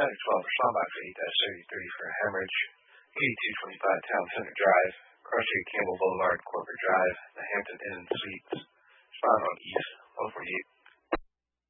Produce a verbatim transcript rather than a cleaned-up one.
Medic twelve, respond back to eight thirty-three for a hemorrhage. eighty-two twenty-five Town Center Drive, Cross Street, Campbell Boulevard, Corporate Drive, the Hampton Inn and Suites. Respond on East one forty-eight.